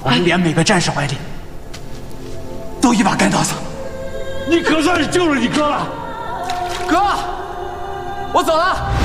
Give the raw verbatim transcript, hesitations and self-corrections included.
我们连每个战士怀里都一把干刀子。 你可算是救了你哥了。 哥，我走了。